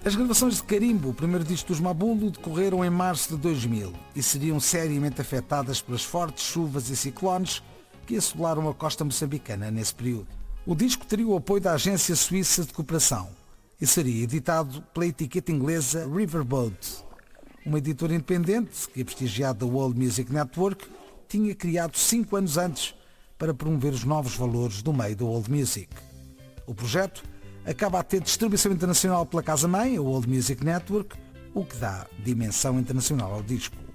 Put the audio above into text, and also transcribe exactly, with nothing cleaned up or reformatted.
As gravações de Carimbo, o primeiro disco dos Mabulo, decorreram em março de dois mil e seriam seriamente afetadas pelas fortes chuvas e ciclones que assolaram a costa moçambicana nesse período. O disco teria o apoio da Agência Suíça de Cooperação e seria editado pela etiqueta inglesa Riverboat, uma editora independente que a prestigiada World Music Network tinha criado cinco anos antes para promover os novos valores do meio da World Music. O projeto acaba a ter distribuição internacional pela casa-mãe, a World Music Network, o que dá dimensão internacional ao disco.